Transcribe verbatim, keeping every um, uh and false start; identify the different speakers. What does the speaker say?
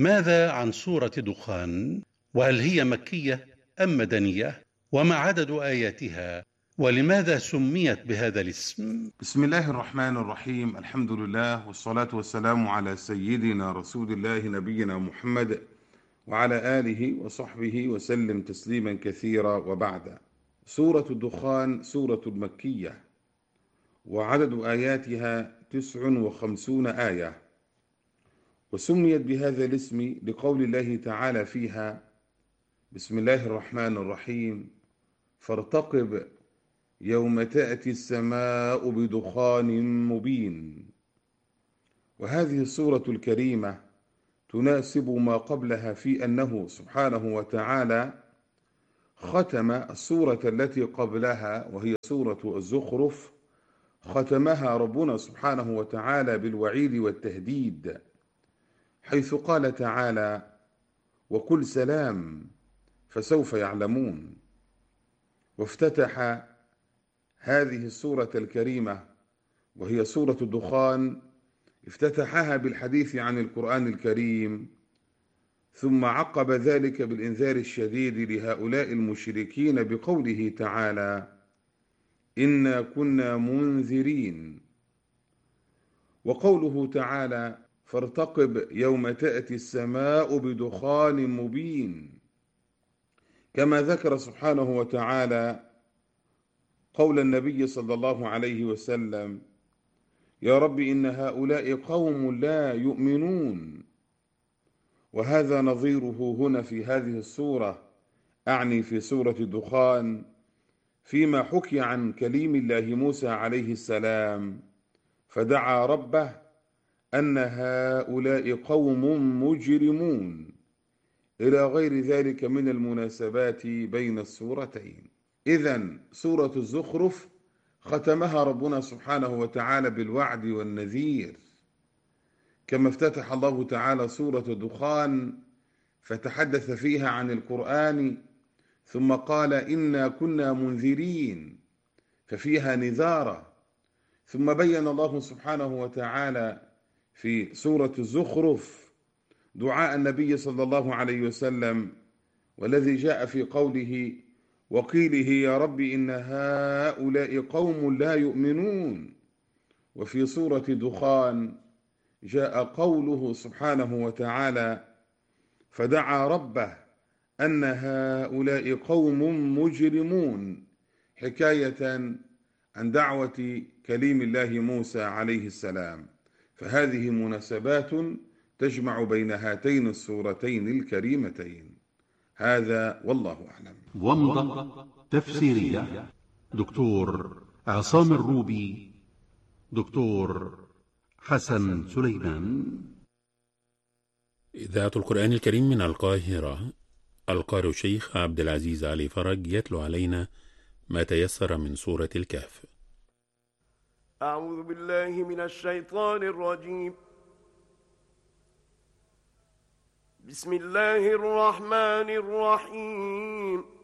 Speaker 1: ماذا عن سورة دخان؟ وهل هي مكية أم مدنية؟ وما عدد آياتها؟ ولماذا سميت بهذا الاسم؟
Speaker 2: بسم الله الرحمن الرحيم. الحمد لله والصلاة والسلام على سيدنا رسول الله نبينا محمد وعلى آله وصحبه وسلم تسليما كثيرا، وبعد. سورة الدخان سورة مكية، وعدد آياتها تسع وخمسون آية، وسميت بهذا الاسم لقول الله تعالى فيها: بسم الله الرحمن الرحيم، فارتقب يوم تأتي السماء بدخان مبين. وهذه السورة الكريمة تناسب ما قبلها في أنه سبحانه وتعالى ختم السورة التي قبلها وهي سورة الزخرف، ختمها ربنا سبحانه وتعالى بالوعيد والتهديد، حيث قال تعالى: وقل سلام فسوف يعلمون. وافتتح هذه السورة الكريمة وهي سورة الدخان، افتتحها بالحديث عن القرآن الكريم، ثم عقب ذلك بالإنذار الشديد لهؤلاء المشركين بقوله تعالى: إنا كنا منذرين. وقوله تعالى: فارتقب يوم تأتي السماء بدخان مبين، كما ذكر سبحانه وتعالى قول النبي صلى الله عليه وسلم: يا رب إن هؤلاء قوم لا يؤمنون. وهذا نظيره هنا في هذه السورة، أعني في سورة الدخان، فيما حكي عن كليم الله موسى عليه السلام، فدعا ربه أن هؤلاء قوم مجرمون، إلى غير ذلك من المناسبات بين السورتين. إذن سورة الزخرف ختمها ربنا سبحانه وتعالى بالوعد والنذير، كما افتتح الله تعالى سورة الدخان فتحدث فيها عن القرآن، ثم قال: إنا كنا منذرين، ففيها نذارة. ثم بين الله سبحانه وتعالى في سورة الزخرف دعاء النبي صلى الله عليه وسلم، والذي جاء في قوله: وقيله يا رب إن هؤلاء قوم لا يؤمنون. وفي سورة دخان جاء قوله سبحانه وتعالى: فدعا ربه أن هؤلاء قوم مجرمون، حكاية عن دعوة كليم الله موسى عليه السلام. فهذه مناسبات تجمع بين هاتين السورتين الكريمتين. هذا والله أعلم.
Speaker 1: ومضة تفسيرية دكتور عصام الروبي، دكتور حسن سليمان.
Speaker 3: إذاعة القرآن الكريم من القاهرة، القارئ الشيخ عبد العزيز علي فرج يتلو علينا ما تيسر من سورة الكهف.
Speaker 4: أعوذ بالله من الشيطان الرجيم. بسم الله الرحمن الرحيم.